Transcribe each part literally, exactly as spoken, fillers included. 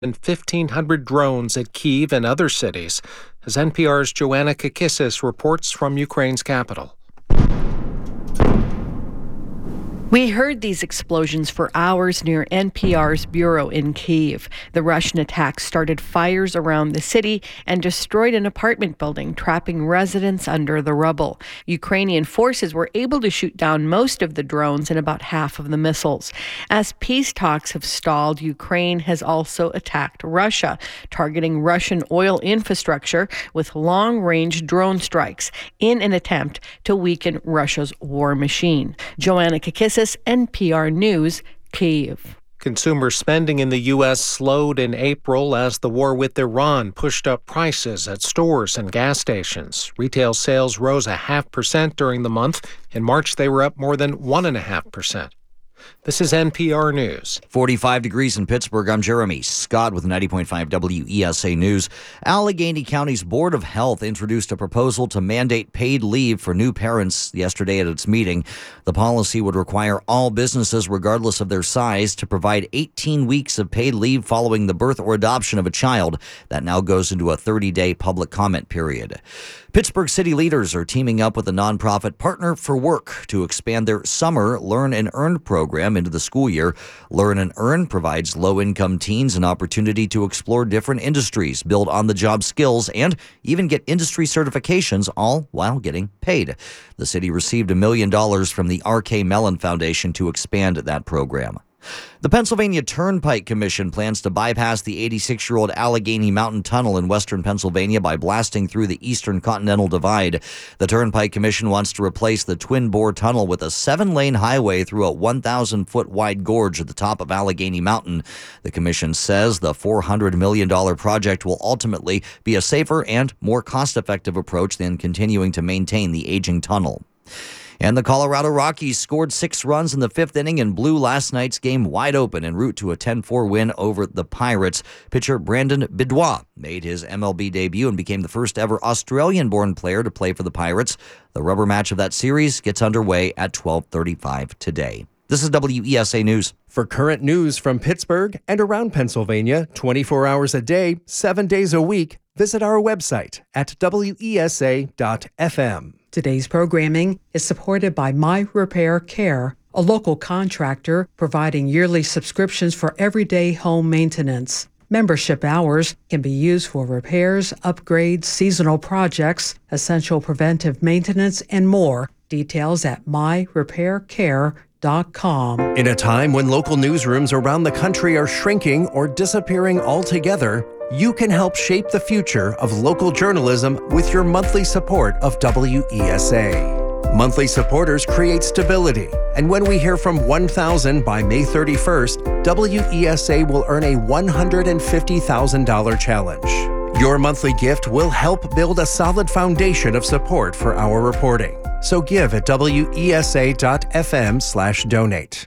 and fifteen hundred drones at Kyiv and other cities, as N P R's Joanna Kakissis reports from Ukraine's capital. We heard these explosions for hours near N P R's bureau in Kyiv. The Russian attack started fires around the city and destroyed an apartment building, trapping residents under the rubble. Ukrainian forces were able to shoot down most of the drones and about half of the missiles. As peace talks have stalled, Ukraine has also attacked Russia, targeting Russian oil infrastructure with long-range drone strikes in an attempt to weaken Russia's war machine. Joanna Kakissis, N P R News, Kyiv. Consumer spending in the U S slowed in April as the war with Iran pushed up prices at stores and gas stations. Retail sales rose a half percent during the month. In March, they were up more than one and a half percent. This is N P R News. forty-five degrees in Pittsburgh. I'm Jeremy Scott with ninety point five W E S A News. Allegheny County's Board of Health introduced a proposal to mandate paid leave for new parents yesterday at its meeting. The policy would require all businesses, regardless of their size, to provide eighteen weeks of paid leave following the birth or adoption of a child. That now goes into a thirty-day public comment period. Pittsburgh city leaders are teaming up with a nonprofit Partner for Work to expand their summer Learn and Earn program into the school year. Learn and Earn provides low-income teens an opportunity to explore different industries, build on-the-job skills, and even get industry certifications, all while getting paid. The city received a million dollars from the R K Mellon Foundation to expand that program. The Pennsylvania Turnpike Commission plans to bypass the eighty-six-year-old Allegheny Mountain Tunnel in western Pennsylvania by blasting through the Eastern Continental Divide. The Turnpike Commission wants to replace the twin-bore tunnel with a seven-lane highway through a one thousand foot wide gorge at the top of Allegheny Mountain. The commission says the four hundred million dollars project will ultimately be a safer and more cost-effective approach than continuing to maintain the aging tunnel. And the Colorado Rockies scored six runs in the fifth inning and blew last night's game wide open en route to a ten four win over the Pirates. Pitcher Brandon Bidois made his M L B debut and became the first ever Australian-born player to play for the Pirates. The rubber match of that series gets underway at twelve thirty-five today. This is W E S A News. For current news from Pittsburgh and around Pennsylvania, twenty-four hours a day, seven days a week, visit our website at W E S A dot F M. Today's programming is supported by My Repair Care, a local contractor providing yearly subscriptions for everyday home maintenance. Membership hours can be used for repairs, upgrades, seasonal projects, essential preventive maintenance, and more. Details at my repair care dot com. In a time when local newsrooms around the country are shrinking or disappearing altogether, you can help shape the future of local journalism with your monthly support of W E S A. Monthly supporters create stability, and when we hear from one thousand by May thirty-first, W E S A will earn a one hundred fifty thousand dollars challenge. Your monthly gift will help build a solid foundation of support for our reporting. So give at W E S A dot F M slash donate.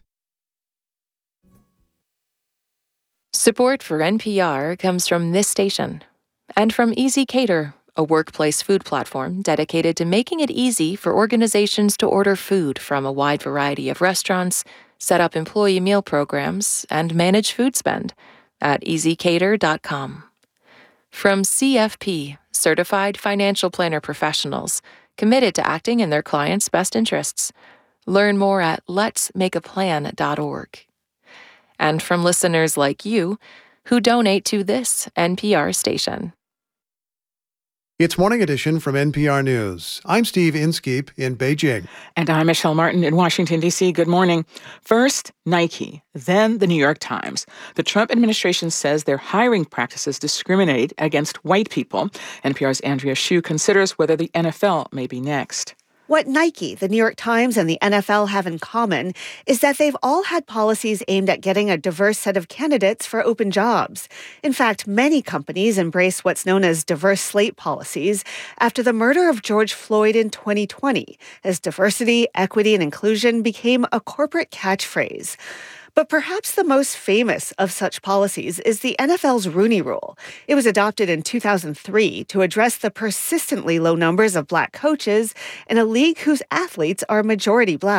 Support for N P R comes from this station and from ezCater, a workplace food platform dedicated to making it easy for organizations to order food from a wide variety of restaurants, set up employee meal programs, and manage food spend at easy cater dot com. From C F P, Certified Financial Planner Professionals, committed to acting in their clients' best interests. Learn more at lets make a plan dot org. And from listeners like you who donate to this N P R station. It's Morning Edition from N P R News. I'm Steve Inskeep in Beijing. And I'm Michelle Martin in Washington, D C. Good morning. First, Nike, then the New York Times. The Trump administration says their hiring practices discriminate against white people. N P R's Andrea Hsu considers whether the N F L may be next. What Nike, the New York Times, and the N F L have in common is that they've all had policies aimed at getting a diverse set of candidates for open jobs. In fact, many companies embrace what's known as diverse slate policies after the murder of George Floyd in twenty twenty, as diversity, equity, and inclusion became a corporate catchphrase. But perhaps the most famous of such policies is the N F L's Rooney Rule. It was adopted in two thousand three to address the persistently low numbers of black coaches in a league whose athletes are majority black.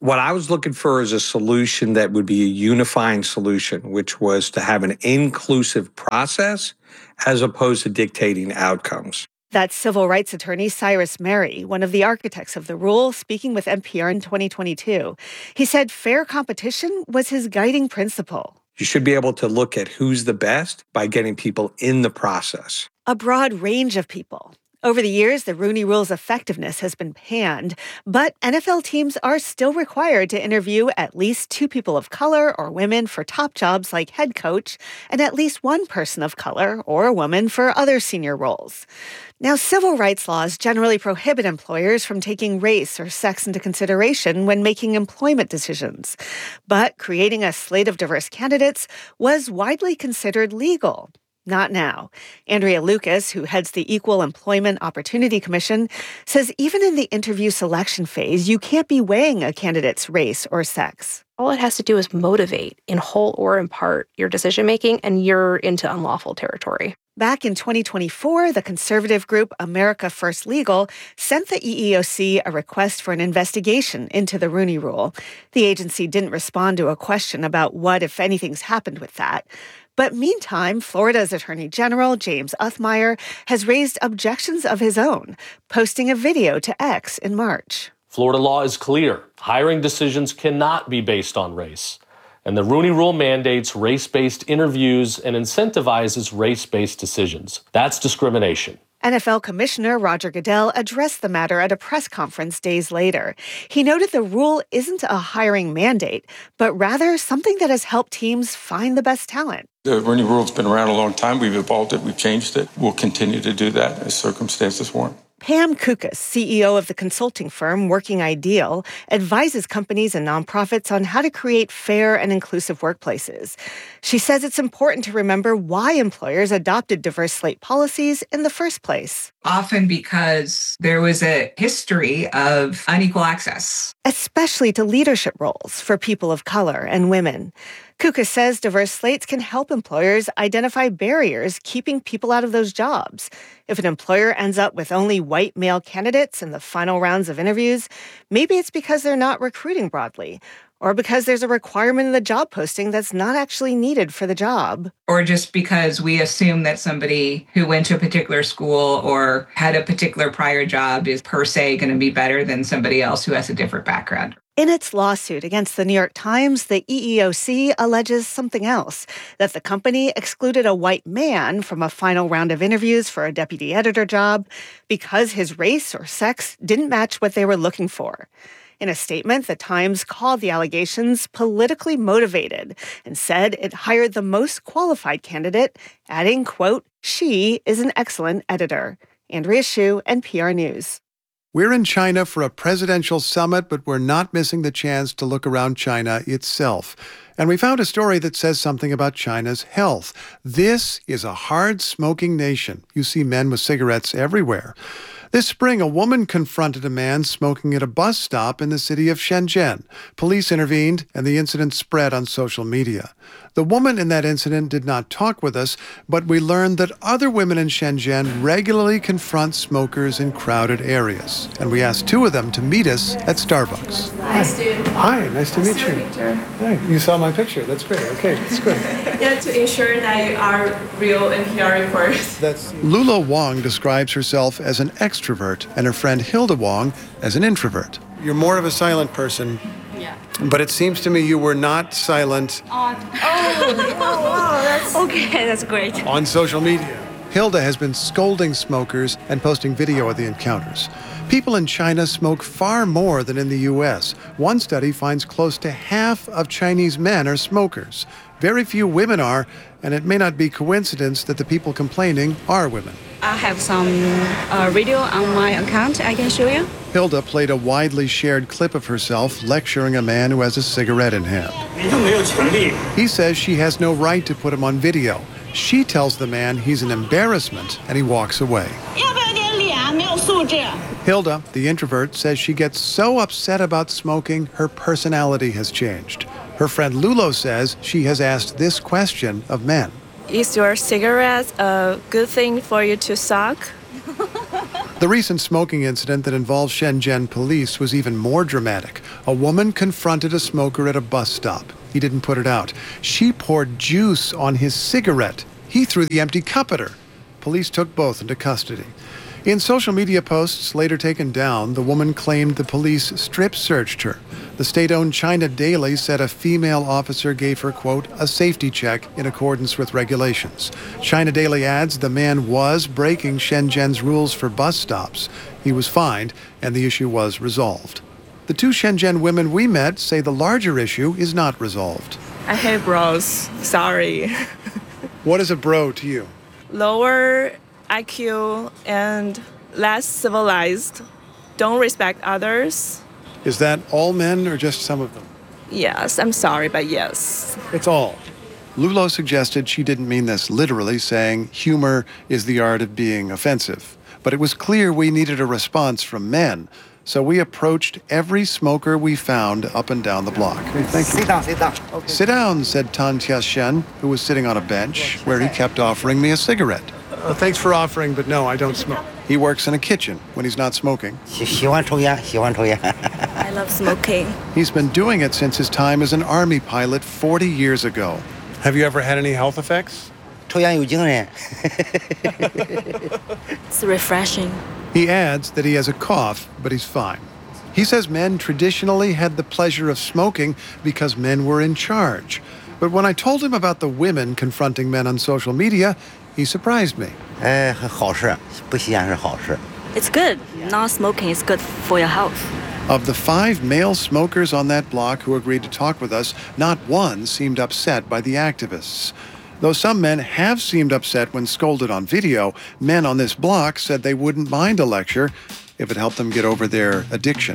What I was looking for is a solution that would be a unifying solution, which was to have an inclusive process as opposed to dictating outcomes. That's civil rights attorney Cyrus Mehri, one of the architects of the rule, speaking with N P R in twenty twenty-two. He said fair competition was his guiding principle. You should be able to look at who's the best by getting people in the process. A broad range of people. Over the years, the Rooney Rule's effectiveness has been panned, but N F L teams are still required to interview at least two people of color or women for top jobs like head coach, and at least one person of color or a woman for other senior roles. Now, civil rights laws generally prohibit employers from taking race or sex into consideration when making employment decisions. But creating a slate of diverse candidates was widely considered legal. Not now. Andrea Lucas, who heads the Equal Employment Opportunity Commission, says even in the interview selection phase, you can't be weighing a candidate's race or sex. All it has to do is motivate, in whole or in part, your decision-making, and you're into unlawful territory. Back in twenty twenty-four, the conservative group America First Legal sent the E E O C a request for an investigation into the Rooney Rule. The agency didn't respond to a question about what, if anything's happened with that. But meantime, Florida's Attorney General, James Othmeyer, has raised objections of his own, posting a video to X in March. Florida law is clear. Hiring decisions cannot be based on race. And the Rooney Rule mandates race-based interviews and incentivizes race-based decisions. That's discrimination. N F L Commissioner Roger Goodell addressed the matter at a press conference days later. He noted the rule isn't a hiring mandate, but rather something that has helped teams find the best talent. The Rooney Rule's been around a long time. We've evolved it. We've changed it. We'll continue to do that as circumstances warrant. Pam Kukas, C E O of the consulting firm Working Ideal, advises companies and nonprofits on how to create fair and inclusive workplaces. She says it's important to remember why employers adopted diverse slate policies in the first place. Often because there was a history of unequal access, especially to leadership roles for people of color and women. Kukas says diverse slates can help employers identify barriers keeping people out of those jobs. If an employer ends up with only white male candidates in the final rounds of interviews, maybe it's because they're not recruiting broadly, or because there's a requirement in the job posting that's not actually needed for the job. Or just because we assume that somebody who went to a particular school or had a particular prior job is per se going to be better than somebody else who has a different background. In its lawsuit against the New York Times, the E E O C alleges something else, that the company excluded a white man from a final round of interviews for a deputy editor job because his race or sex didn't match what they were looking for. In a statement, the Times called the allegations politically motivated and said it hired the most qualified candidate, adding, quote, "She is an excellent editor." Andrea Hsu, N P R News. We're in China for a presidential summit, but we're not missing the chance to look around China itself. And we found a story that says something about China's health. This is a hard-smoking nation. You see men with cigarettes everywhere. This spring, a woman confronted a man smoking at a bus stop in the city of Shenzhen. Police intervened, and the incident spread on social media. The woman in that incident did not talk with us, but we learned that other women in Shenzhen regularly confront smokers in crowded areas. And we asked two of them to meet us at Starbucks. Nice to Hi, nice to meet you. Picture. Hi, you saw my picture. That's great. Okay, that's good. Yeah, to ensure that you are real N P R reporters. That's Lula Wong describes herself as an extrovert and her friend Hilda Wong as an introvert. You're more of a silent person. Yeah. But it seems to me you were not silent. On. Oh, oh, wow, that's okay. That's great. On social media. Hilda has been scolding smokers and posting video of the encounters. People in China smoke far more than in the U S. One study finds close to half of Chinese men are smokers. Very few women are, and it may not be coincidence that the people complaining are women. I have some uh, video on my account I can show you. Hilda played a widely shared clip of herself lecturing a man who has a cigarette in hand. He says she has no right to put him on video. She tells the man he's an embarrassment, and he walks away. Hilda, the introvert, says she gets so upset about smoking, her personality has changed. Her friend Lulo says she has asked this question of men. Is your cigarette a good thing for you to suck? The recent smoking incident that involved Shenzhen police was even more dramatic. A woman confronted a smoker at a bus stop. He didn't put it out. She poured juice on his cigarette. He threw the empty cup at her. Police took both into custody. In social media posts later taken down, the woman claimed the police strip searched her. The state-owned China Daily said a female officer gave her, quote, a safety check in accordance with regulations. China Daily adds the man was breaking Shenzhen's rules for bus stops. He was fined, and the issue was resolved. The two Shenzhen women we met say the larger issue is not resolved. I hate bros. Sorry. What is a bro to you? Lower I Q and less civilized. Don't respect others. Is that all men or just some of them? Yes, I'm sorry, but yes. It's all. Lulo suggested she didn't mean this literally, saying humor is the art of being offensive. But it was clear we needed a response from men. So we approached every smoker we found up and down the block. Okay, thank you. Sit down, sit down. Okay. Sit down, said Tan Tia-shen, who was sitting on a bench where he kept offering me a cigarette. Uh, thanks for offering, but no, I don't smoke. He works in a kitchen when he's not smoking. I love smoking. He's been doing it since his time as an army pilot forty years ago. Have you ever had any health effects? It's refreshing. He adds that he has a cough, but he's fine. He says men traditionally had the pleasure of smoking because men were in charge. But when I told him about the women confronting men on social media, he surprised me. It's good. Not smoking is good for your health. Of the five male smokers on that block who agreed to talk with us, not one seemed upset by the activists. Though some men have seemed upset when scolded on video, men on this block said they wouldn't mind a lecture if it helped them get over their addiction.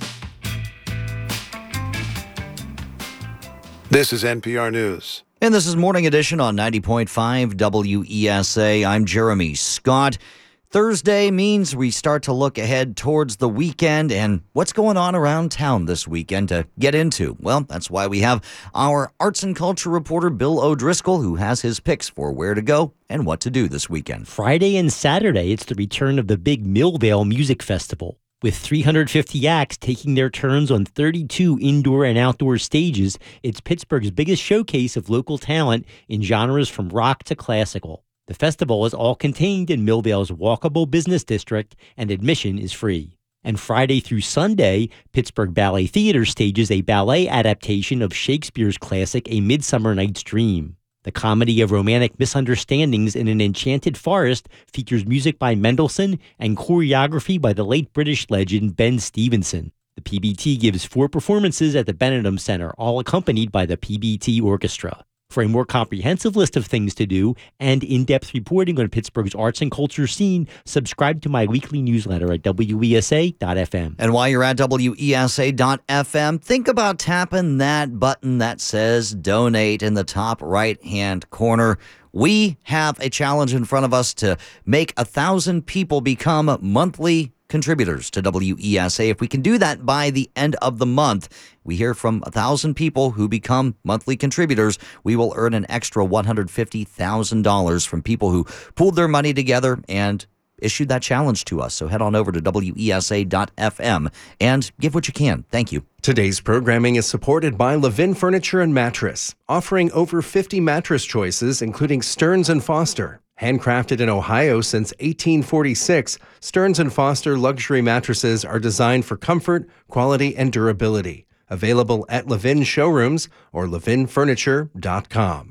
This is N P R News. And this is Morning Edition on ninety point five W E S A. I'm Jeremy Scott. Thursday means we start to look ahead towards the weekend and what's going on around town this weekend to get into. Well, that's why we have our arts and culture reporter, Bill O'Driscoll, who has his picks for where to go and what to do this weekend. Friday and Saturday, it's the return of the big Millvale Music Festival, with three hundred fifty acts taking their turns on thirty-two indoor and outdoor stages. It's Pittsburgh's biggest showcase of local talent in genres from rock to classical. The festival is all contained in Millvale's walkable business district, and admission is free. And Friday through Sunday, Pittsburgh Ballet Theater stages a ballet adaptation of Shakespeare's classic A Midsummer Night's Dream. The comedy of romantic misunderstandings in an enchanted forest features music by Mendelssohn and choreography by the late British legend Ben Stevenson. The P B T gives four performances at the Benedum Center, all accompanied by the P B T Orchestra. For a more comprehensive list of things to do and in-depth reporting on Pittsburgh's arts and culture scene, subscribe to my weekly newsletter at W E S A dot F M. And while you're at W E S A dot F M, think about tapping that button that says donate in the top right-hand corner. We have a challenge in front of us to make a thousand people become monthly contributors to W E S A. If we can do that by the end of the month, we hear from a thousand people who become monthly contributors, we will earn an extra one hundred fifty thousand dollars from people who pooled their money together and issued that challenge to us. So head on over to W E S A dot F M and give what you can. Thank you. Today's programming is supported by Levin Furniture and Mattress, offering over fifty mattress choices, including Stearns and Foster. Handcrafted in Ohio since eighteen forty-six, Stearns and Foster luxury mattresses are designed for comfort, quality, and durability. Available at Levin showrooms or levin furniture dot com.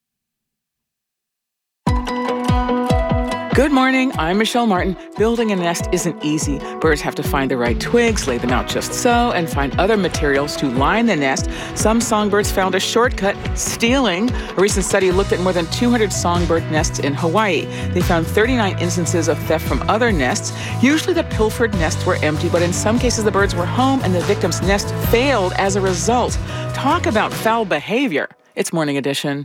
Good morning, I'm Michelle Martin. Building a nest isn't easy. Birds have to find the right twigs, lay them out just so, and find other materials to line the nest. Some songbirds found a shortcut, stealing. A recent study looked at more than two hundred songbird nests in Hawaii. They found thirty-nine instances of theft from other nests. Usually the pilfered nests were empty, but in some cases the birds were home and the victim's nest failed as a result. Talk about foul behavior. It's Morning Edition.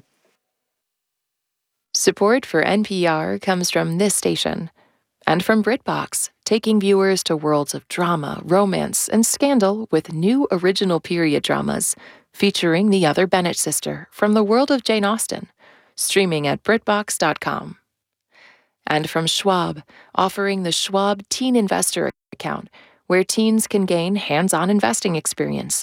Support for N P R comes from this station and from BritBox, taking viewers to worlds of drama, romance, and scandal with new original period dramas featuring the other Bennett sister from the world of Jane Austen, streaming at BritBox dot com. And from Schwab, offering the Schwab Teen Investor account, where teens can gain hands-on investing experience.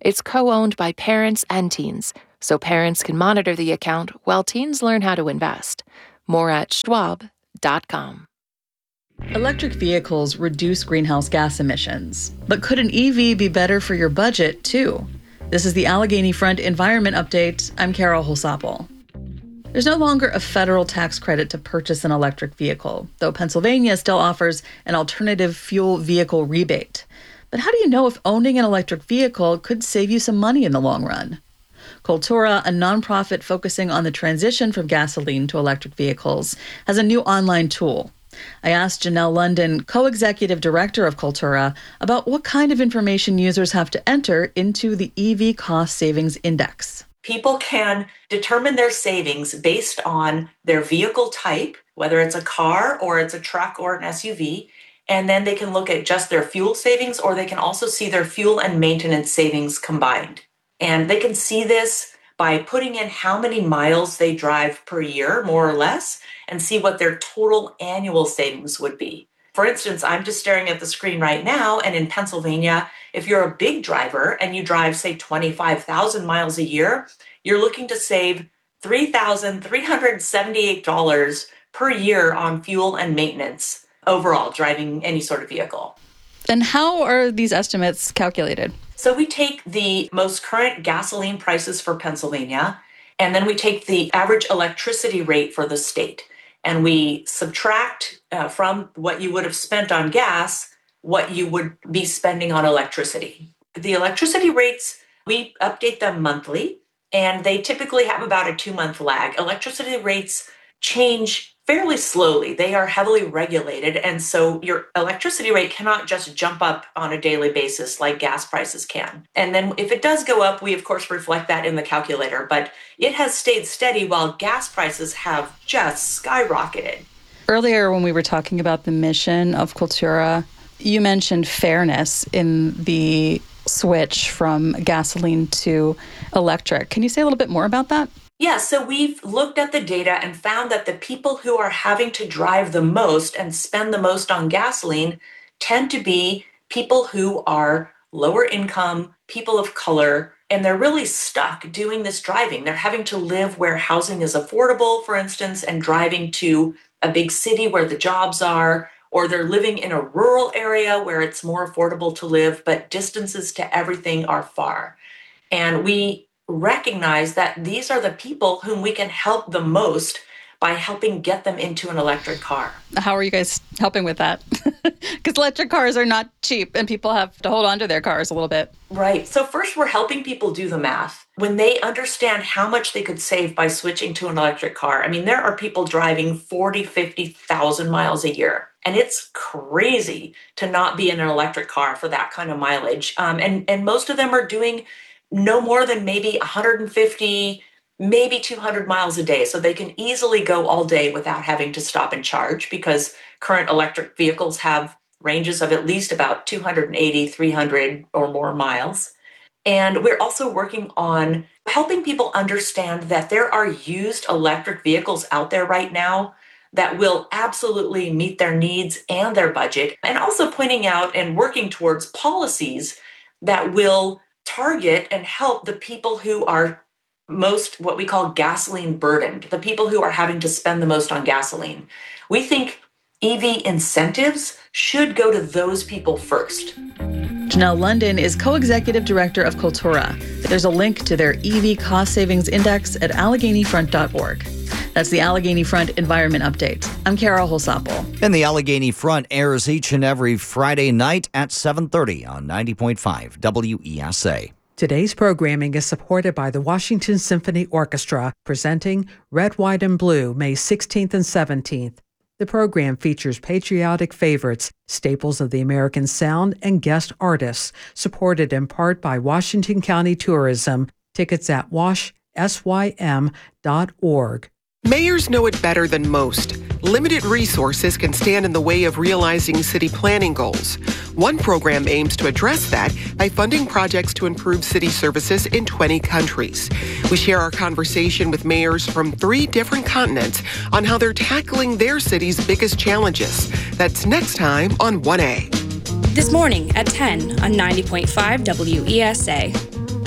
It's co-owned by parents and teens, so parents can monitor the account while teens learn how to invest. More at schwab dot com. Electric vehicles reduce greenhouse gas emissions. But could an E V be better for your budget, too? This is the Allegheny Front Environment Update. I'm Carol Holsapple. There's no longer a federal tax credit to purchase an electric vehicle, though Pennsylvania still offers an alternative fuel vehicle rebate. But how do you know if owning an electric vehicle could save you some money in the long run? Cultura, a nonprofit focusing on the transition from gasoline to electric vehicles, has a new online tool. I asked Janelle London, co-executive director of Cultura, about what kind of information users have to enter into the E V Cost Savings Index. People can determine their savings based on their vehicle type, whether it's a car or it's a truck or an S U V, and then they can look at just their fuel savings, or they can also see their fuel and maintenance savings combined. And they can see this by putting in how many miles they drive per year, more or less, and see what their total annual savings would be. For instance, I'm just staring at the screen right now, and in Pennsylvania, if you're a big driver and you drive, say, twenty-five thousand miles a year, you're looking to save three thousand three hundred seventy-eight dollars per year on fuel and maintenance overall, driving any sort of vehicle. And how are these estimates calculated? So we take the most current gasoline prices for Pennsylvania, and then we take the average electricity rate for the state, and we subtract uh, from what you would have spent on gas, what you would be spending on electricity. The electricity rates, we update them monthly, and they typically have about a two-month lag. Electricity rates change fairly slowly. They are heavily regulated, and so your electricity rate cannot just jump up on a daily basis like gas prices can. And then if it does go up, we of course reflect that in the calculator, but it has stayed steady while gas prices have just skyrocketed. Earlier when we were talking about the mission of Cultura, you mentioned fairness in the switch from gasoline to electric. Can you say a little bit more about that? Yeah, so we've looked at the data and found that the people who are having to drive the most and spend the most on gasoline tend to be people who are lower income, people of color, and they're really stuck doing this driving. They're having to live where housing is affordable, for instance, and driving to a big city where the jobs are, or they're living in a rural area where it's more affordable to live, but distances to everything are far. And we recognize that these are the people whom we can help the most by helping get them into an electric car. How are you guys helping with that? Because electric cars are not cheap and people have to hold on to their cars a little bit. Right. So first, we're helping people do the math. When they understand how much they could save by switching to an electric car, I mean, there are people driving forty, fifty thousand miles a year. And it's crazy to not be in an electric car for that kind of mileage. Um, and, and most of them are doing no more than maybe one hundred fifty, maybe two hundred miles a day. So they can easily go all day without having to stop and charge, because current electric vehicles have ranges of at least about two hundred eighty, three hundred or more miles. And we're also working on helping people understand that there are used electric vehicles out there right now that will absolutely meet their needs and their budget, and also pointing out and working towards policies that will target and help the people who are most what we call gasoline burdened, the people who are having to spend the most on gasoline. We think E V incentives should go to those people first. Janelle London is co-executive director of Cultura. There's a link to their E V Cost Savings Index at allegheny front dot org. That's the Allegheny Front Environment Update. I'm Carol Holsapple. And the Allegheny Front airs each and every Friday night at seven thirty on ninety point five W E S A. Today's programming is supported by the Washington Symphony Orchestra, presenting Red, White, and Blue May sixteenth and seventeenth. The program features patriotic favorites, staples of the American sound, and guest artists, supported in part by Washington County Tourism. Tickets at wash s y m dot org. Mayors know it better than most. Limited resources can stand in the way of realizing city planning goals. One program aims to address that by funding projects to improve city services in twenty countries. We share our conversation with mayors from three different continents on how they're tackling their city's biggest challenges. That's next time on one A. This morning at ten on ninety point five W E S A.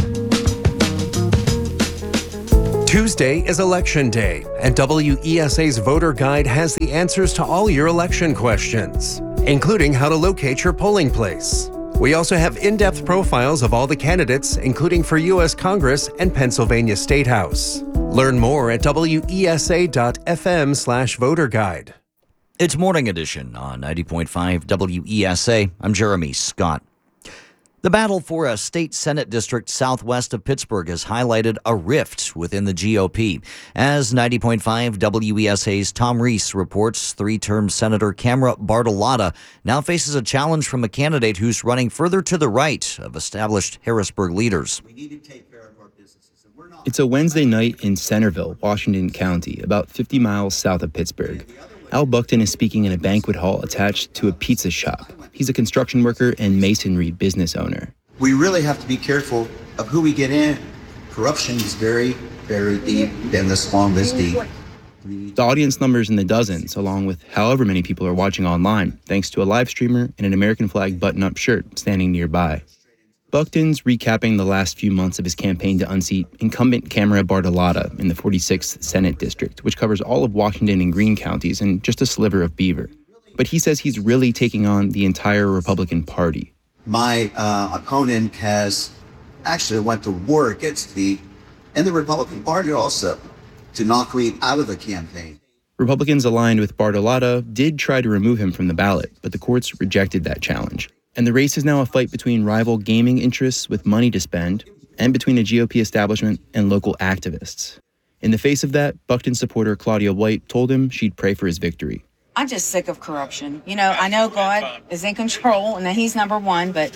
Tuesday is Election Day, and W E S A's Voter Guide has the answers to all your election questions, including how to locate your polling place. We also have in-depth profiles of all the candidates, including for U S Congress and Pennsylvania State House. Learn more at W E S A dot F M slash voter guide. It's Morning Edition on ninety point five W E S A. I'm Jeremy Scott. The battle for a state Senate district southwest of Pittsburgh has highlighted a rift within the G O P. As ninety point five W E S A's Tom Reese reports, three-term Senator Camera Bartolotta now faces a challenge from a candidate who's running further to the right of established Harrisburg leaders. It's a Wednesday night in Centerville, Washington County, about fifty miles south of Pittsburgh. Al Buckton is speaking in a banquet hall attached to a pizza shop. He's a construction worker and masonry business owner. We really have to be careful of who we get in. Corruption is very, very deep, and the swamp is deep. The audience number's in the dozens, along with however many people are watching online, thanks to a live streamer in an American flag button-up shirt standing nearby. Buckton's recapping the last few months of his campaign to unseat incumbent Camera Bartolotta in the forty-sixth Senate District, which covers all of Washington and Greene counties and just a sliver of Beaver. But he says he's really taking on the entire Republican Party. My uh, opponent has actually went to war against me and the Republican Party also to knock me out of the campaign. Republicans aligned with Bartolotta did try to remove him from the ballot, but the courts rejected that challenge. And the race is now a fight between rival gaming interests with money to spend and between a G O P establishment and local activists. In the face of that, Buckton supporter Claudia White told him she'd pray for his victory. I'm just sick of corruption. You know, I know God is in control and that he's number one, but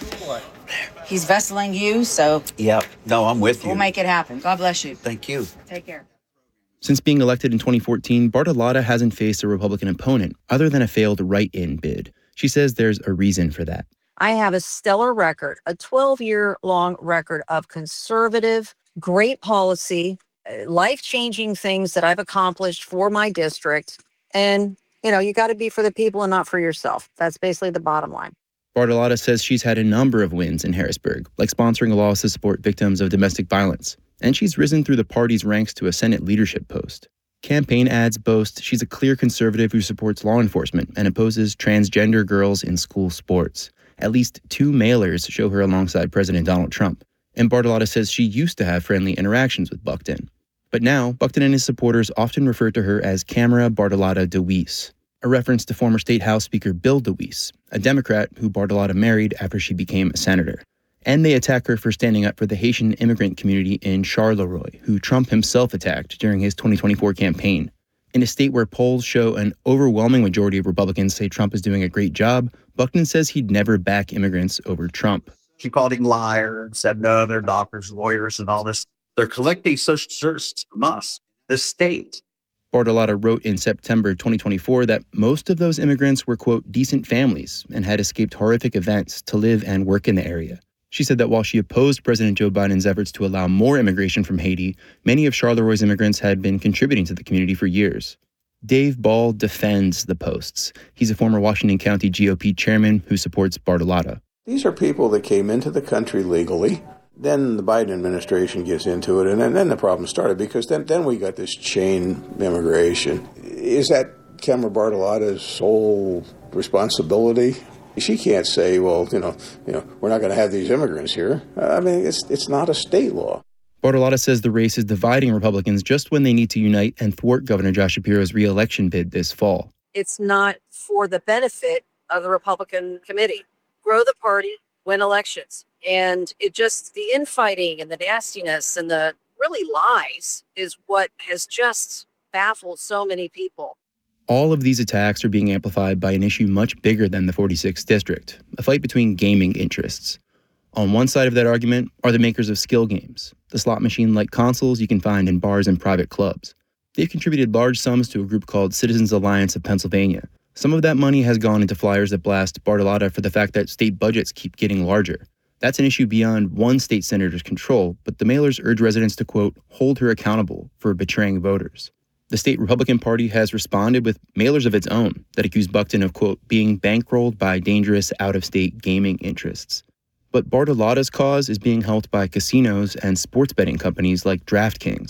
he's vesseling you, so Yeah, no, I'm with you. we'll make it happen. God bless you. Thank you. Take care. Since being elected in twenty fourteen, Bartolotta hasn't faced a Republican opponent other than a failed write-in bid. She says there's a reason for that. I have a stellar record, a twelve-year-long record of conservative, great policy, uh, life-changing things that I've accomplished for my district. And, you know, you got to be for the people and not for yourself. That's basically the bottom line. Bartolotta says she's had a number of wins in Harrisburg, like sponsoring laws to support victims of domestic violence. And she's risen through the party's ranks to a Senate leadership post. Campaign ads boast she's a clear conservative who supports law enforcement and opposes transgender girls in school sports. At least two mailers show her alongside President Donald Trump. And Bartolotta says she used to have friendly interactions with Buckton. But now, Buckton and his supporters often refer to her as Camera Bartolotta DeWeese, a reference to former State House Speaker Bill DeWeese, a Democrat who Bartolotta married after she became a senator. And they attack her for standing up for the Haitian immigrant community in Charleroi, who Trump himself attacked during his twenty twenty-four campaign. In a state where polls show an overwhelming majority of Republicans say Trump is doing a great job, Buckton says he'd never back immigrants over Trump. She called him liar and said, no, they're doctors, lawyers, and all this. They're collecting social services from us, the state. Bartolotta wrote in September twenty twenty-four that most of those immigrants were, quote, decent families and had escaped horrific events to live and work in the area. She said that while she opposed President Joe Biden's efforts to allow more immigration from Haiti, many of Charleroi immigrants had been contributing to the community for years. Dave Ball defends the posts. He's a former Washington County G O P chairman who supports Bartolotta. These are people that came into the country legally. Then the Biden administration gets into it, and then, then the problem started because then, then we got this chain immigration. Is that Camera Bartolotta's sole responsibility? She can't say, well, you know, you know, we're not going to have these immigrants here. I mean, it's it's not a state law. Bartolotta says the race is dividing Republicans just when they need to unite and thwart Governor Josh Shapiro's re-election bid this fall. It's not for the benefit of the Republican committee. Grow the party, win elections. And it just, the infighting and the nastiness and the really lies is what has just baffled so many people. All of these attacks are being amplified by an issue much bigger than the forty-sixth District, a fight between gaming interests. On one side of that argument are the makers of skill games, the slot machine-like consoles you can find in bars and private clubs. They've contributed large sums to a group called Citizens Alliance of Pennsylvania. Some of that money has gone into flyers that blast Bartolotta for the fact that state budgets keep getting larger. That's an issue beyond one state senator's control, but the mailers urge residents to, quote, hold her accountable for betraying voters. The state Republican Party has responded with mailers of its own that accuse Buckton of, quote, being bankrolled by dangerous out-of-state gaming interests. But Bartolotta's cause is being helped by casinos and sports betting companies like DraftKings.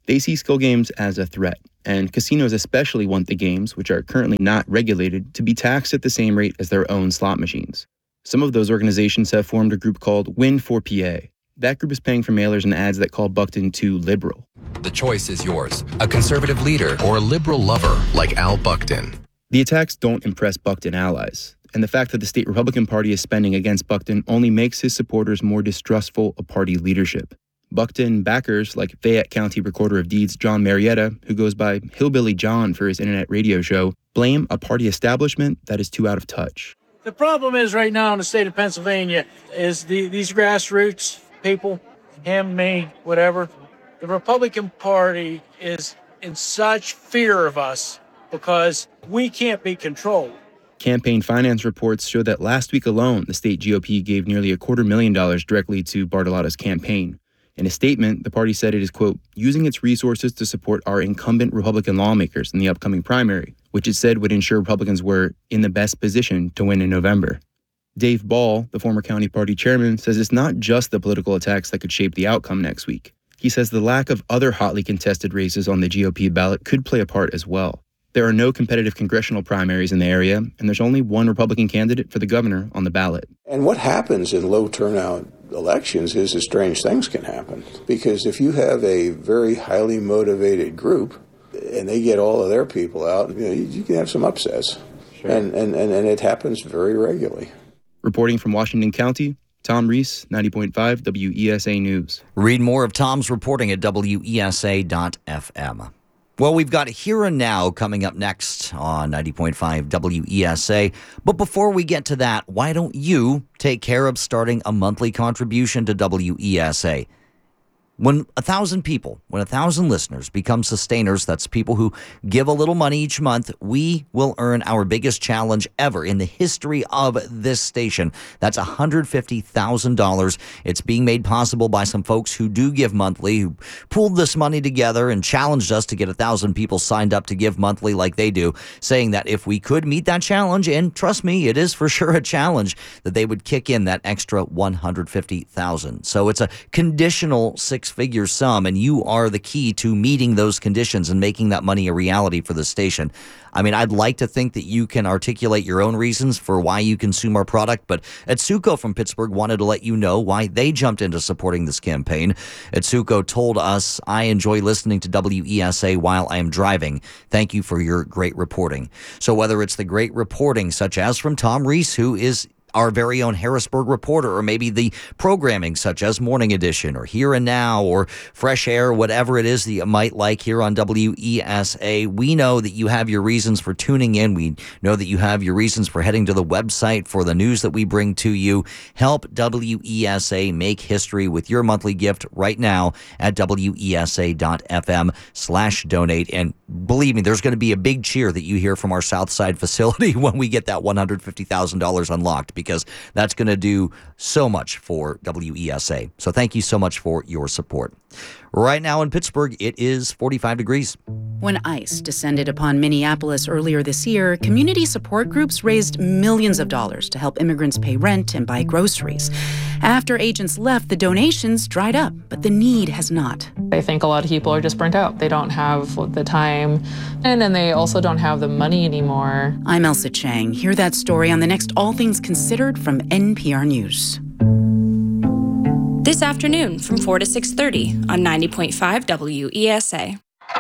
They see skill games as a threat, and casinos especially want the games, which are currently not regulated, to be taxed at the same rate as their own slot machines. Some of those organizations have formed a group called Win for P A. That group is paying for mailers and ads that call Buckton too liberal. The choice is yours, a conservative leader or a liberal lover like Al Buckton. The attacks don't impress Buckton allies, and the fact that the state Republican Party is spending against Buckton only makes his supporters more distrustful of party leadership. Buckton backers, like Fayette County Recorder of Deeds John Marietta, who goes by Hillbilly John for his internet radio show, blame a party establishment that is too out of touch. The problem is right now in the state of Pennsylvania is the, these grassroots people, him, me, whatever. The Republican Party is in such fear of us because we can't be controlled. Campaign finance reports show that last week alone, the state G O P gave nearly a quarter million dollars directly to Bartolotta's campaign. In a statement, the party said it is, quote, using its resources to support our incumbent Republican lawmakers in the upcoming primary, which it said would ensure Republicans were in the best position to win in November. Dave Ball, the former county party chairman, says it's not just the political attacks that could shape the outcome next week. He says the lack of other hotly contested races on the G O P ballot could play a part as well. There are no competitive congressional primaries in the area, and there's only one Republican candidate for the governor on the ballot. And what happens in low turnout elections is that strange things can happen. Because if you have a very highly motivated group and they get all of their people out, you know, you, you can have some upsets. Sure. And, and, and, and it happens very regularly. Reporting from Washington County, Tom Reese, ninety point five W E S A News. Read more of Tom's reporting at W E S A dot F M. Well, we've got Here and Now coming up next on ninety point five W E S A. But before we get to that, why don't you take care of starting a monthly contribution to W E S A? When a thousand people, when a thousand listeners become sustainers, that's people who give a little money each month, we will earn our biggest challenge ever in the history of this station. That's one hundred fifty thousand dollars. It's being made possible by some folks who do give monthly, who pooled this money together and challenged us to get a thousand people signed up to give monthly like they do, saying that if we could meet that challenge, and trust me, it is for sure a challenge, that they would kick in that extra one hundred fifty thousand dollars. So it's a conditional six figure sum, and you are the key to meeting those conditions and making that money a reality for the station. I mean, I'd like to think that you can articulate your own reasons for why you consume our product, but Etsuko from Pittsburgh wanted to let you know why they jumped into supporting this campaign. Etsuko told us, I enjoy listening to W E S A while I am driving. Thank you for your great reporting. So whether it's the great reporting, such as from Tom Reese, who is our very own Harrisburg reporter, or maybe the programming such as Morning Edition or Here and Now or Fresh Air, whatever it is that you might like here on W E S A. We know that you have your reasons for tuning in. We know that you have your reasons for heading to the website for the news that we bring to you. Help W E S A make history with your monthly gift right now at W E S A dot F M slash donate. And believe me, there's going to be a big cheer that you hear from our Southside facility when we get that one hundred fifty thousand dollars unlocked, because that's going to do so much for W E S A. So thank you so much for your support. Right now in Pittsburgh, it is forty-five degrees. When ICE descended upon Minneapolis earlier this year, community support groups raised millions of dollars to help immigrants pay rent and buy groceries. After agents left, the donations dried up, but the need has not. I think a lot of people are just burnt out. They don't have the time, and then they also don't have the money anymore. I'm Elsa Chang. Hear that story on the next All Things Considered from N P R News. This afternoon from four to six thirty on ninety point five W E S A.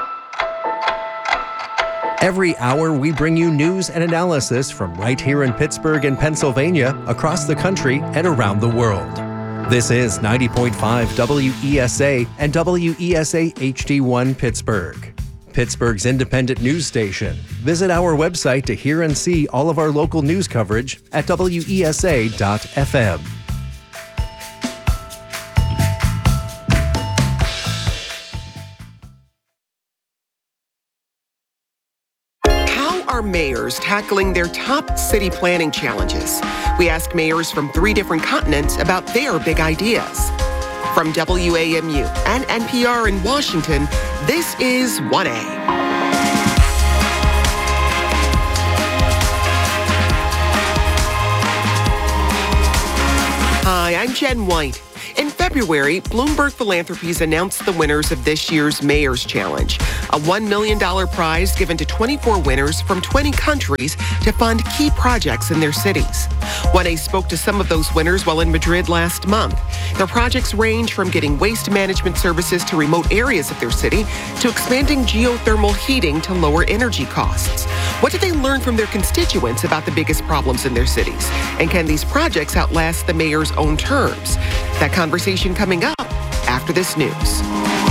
Every hour, we bring you news and analysis from right here in Pittsburgh and Pennsylvania, across the country, and around the world. This is ninety point five W E S A and W E S A H D one Pittsburgh, Pittsburgh's independent news station. Visit our website to hear and see all of our local news coverage at W E S A dot F M. Are mayors tackling their top city planning challenges? We ask mayors from three different continents about their big ideas. From W A M U and N P R in Washington, this is one A. Hi, I'm Jen White. In February, February, Bloomberg Philanthropies announced the winners of this year's Mayor's Challenge, a one million dollars prize given to twenty-four winners from twenty countries to fund key projects in their cities. one A spoke to some of those winners while in Madrid last month. Their projects range from getting waste management services to remote areas of their city to expanding geothermal heating to lower energy costs. What did they learn from their constituents about the biggest problems in their cities? And can these projects outlast the mayor's own terms? That conversation coming up after this news.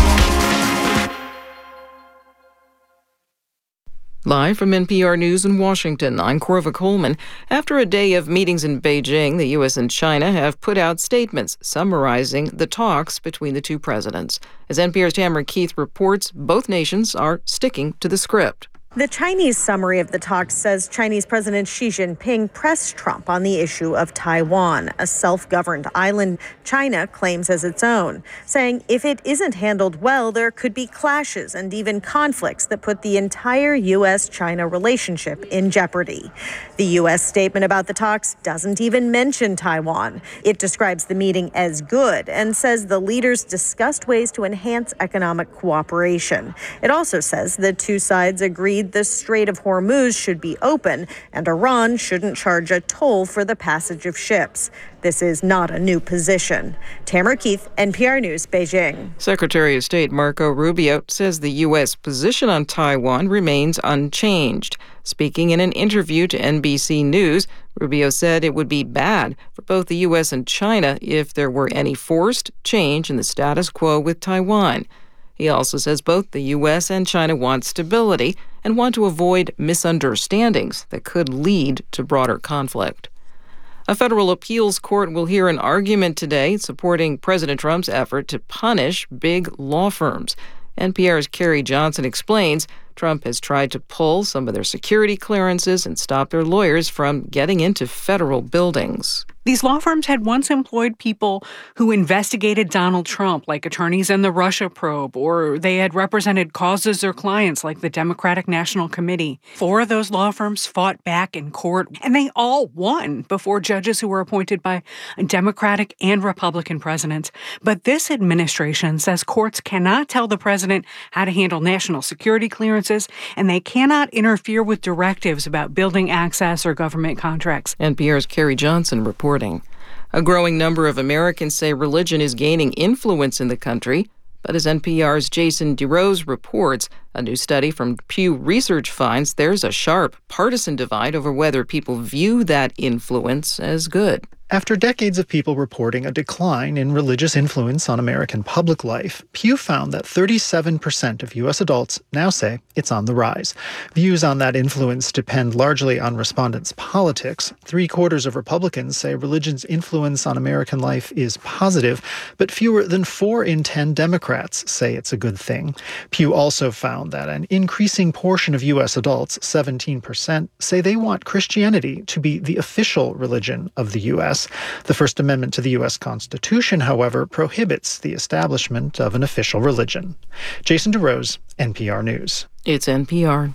Live from N P R News in Washington, I'm Corva Coleman. After a day of meetings in Beijing, the U S and China have put out statements summarizing the talks between the two presidents. As N P R's Tamara Keith reports, both nations are sticking to the script. The Chinese summary of the talks says Chinese President Xi Jinping pressed Trump on the issue of Taiwan, a self-governed island China claims as its own, saying if it isn't handled well, there could be clashes and even conflicts that put the entire U S China relationship in jeopardy. The U S statement about the talks doesn't even mention Taiwan. It describes the meeting as good and says the leaders discussed ways to enhance economic cooperation. It also says the two sides agreed the Strait of Hormuz should be open and Iran shouldn't charge a toll for the passage of ships. This is not a new position. Tamara Keith, N P R News, Beijing. Secretary of State Marco Rubio says the U S position on Taiwan remains unchanged. Speaking in an interview to N B C News, Rubio said it would be bad for both the U S and China if there were any forced change in the status quo with Taiwan. He also says both the U S and China want stability and want to avoid misunderstandings that could lead to broader conflict. A federal appeals court will hear an argument today supporting President Trump's effort to punish big law firms. N P R's Carrie Johnson explains Trump has tried to pull some of their security clearances and stop their lawyers from getting into federal buildings. These law firms had once employed people who investigated Donald Trump, like attorneys in the Russia probe, or they had represented causes or clients like the Democratic National Committee. Four of those law firms fought back in court, and they all won before judges who were appointed by Democratic and Republican presidents. But this administration says courts cannot tell the president how to handle national security clearances, and they cannot interfere with directives about building access or government contracts. N P R's Carrie Johnson reporting. A growing number of Americans say religion is gaining influence in the country, but as N P R's Jason DeRose reports, a new study from Pew Research finds there's a sharp partisan divide over whether people view that influence as good. After decades of people reporting a decline in religious influence on American public life, Pew found that thirty-seven percent of U S adults now say it's on the rise. Views on that influence depend largely on respondents' politics. Three quarters of Republicans say religion's influence on American life is positive, but fewer than four in ten Democrats say it's a good thing. Pew also found that an increasing portion of U S adults, seventeen percent, say they want Christianity to be the official religion of the U S. The First Amendment to the U S Constitution, however, prohibits the establishment of an official religion. Jason DeRose, N P R News. It's N P R.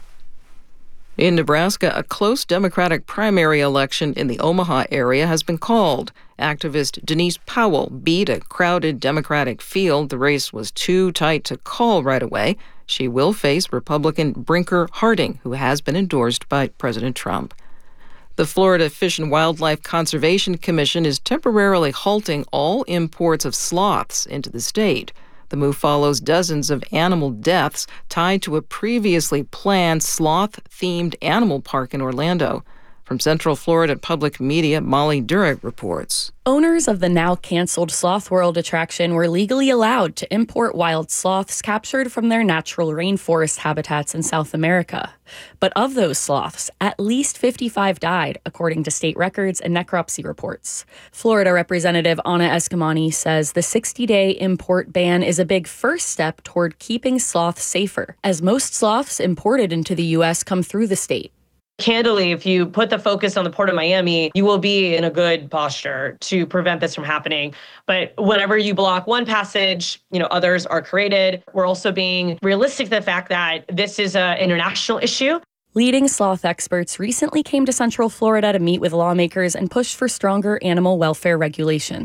In Nebraska, a close Democratic primary election in the Omaha area has been called. Activist Denise Powell beat a crowded Democratic field. The race was too tight to call right away. She will face Republican Brinker Harding, who has been endorsed by President Trump. The Florida Fish and Wildlife Conservation Commission is temporarily halting all imports of sloths into the state. The move follows dozens of animal deaths tied to a previously planned sloth-themed animal park in Orlando. From Central Florida Public Media, Molly Durick reports. Owners of the now-canceled Sloth World attraction were legally allowed to import wild sloths captured from their natural rainforest habitats in South America. But of those sloths, at least fifty-five died, according to state records and necropsy reports. Florida Representative Anna Eskamani says the sixty-day import ban is a big first step toward keeping sloths safer, as most sloths imported into the U S come through the state. Candidly, if you put the focus on the Port of Miami, you will be in a good posture to prevent this from happening. But whenever you block one passage, you know, others are created. We're also being realistic to the fact that this is an international issue. Leading sloth experts recently came to Central Florida to meet with lawmakers and push for stronger animal welfare regulations.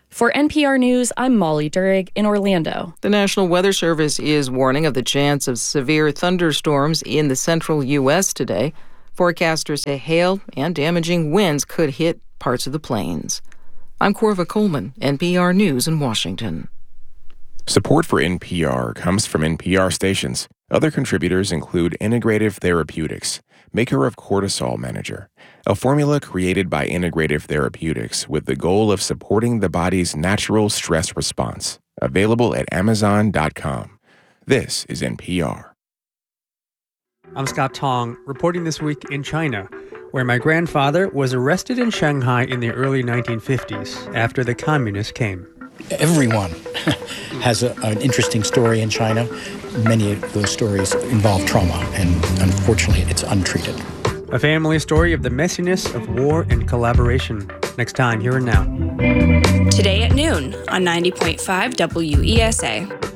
For N P R News, I'm Molly Durig in Orlando. The National Weather Service is warning of the chance of severe thunderstorms in the central U S today. Forecasters say hail and damaging winds could hit parts of the plains. I'm Corva Coleman, N P R News in Washington. Support for N P R comes from N P R stations. Other contributors include Integrative Therapeutics, maker of Cortisol Manager, a formula created by Integrative Therapeutics with the goal of supporting the body's natural stress response. Available at amazon dot com. This is N P R. I'm Scott Tong, reporting this week in China, where my grandfather was arrested in Shanghai in the early nineteen fifties after the communists came. Everyone has a, an interesting story in China. Many of those stories involve trauma, and unfortunately, it's untreated. A family story of the messiness of war and collaboration. Next time, here and now. Today at noon on ninety point five W E S A.